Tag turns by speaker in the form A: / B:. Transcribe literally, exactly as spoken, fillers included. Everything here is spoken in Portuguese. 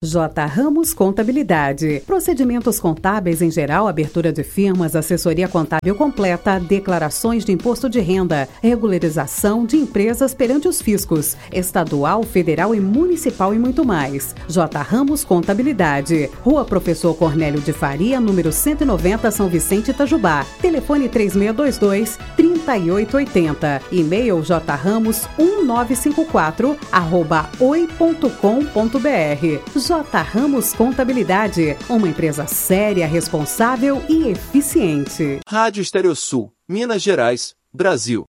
A: J. Ramos Contabilidade. Procedimentos contábeis em geral, abertura de firmas, assessoria contábil completa, declarações de imposto de renda, regularização de empresas perante os fiscos, estadual, federal e municipal e muito mais. J. Ramos Contabilidade. Rua Professor Cornélio de Faria, número cento e noventa, São Vicente, Itajubá. Telefone três seis dois dois, três oito oito zero. E-mail jramos um nove cinco quatro arroba oi ponto com ponto br. J. Ramos Contabilidade, uma empresa séria, responsável e eficiente.
B: Rádio Estéreo Sul, Minas Gerais, Brasil.